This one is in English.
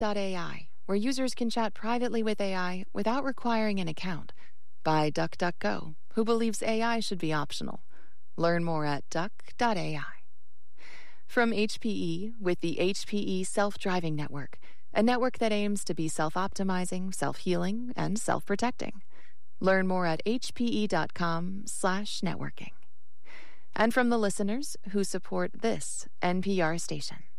Duck.ai, where users can chat privately with AI without requiring an account, by DuckDuckGo, who believes AI should be optional. Learn more at Duck.ai. From HPE, with the HPE Self-Driving Network, a network that aims to be self-optimizing, self-healing, and self-protecting. Learn more at hpe.com/networking. And from the listeners who support this NPR station.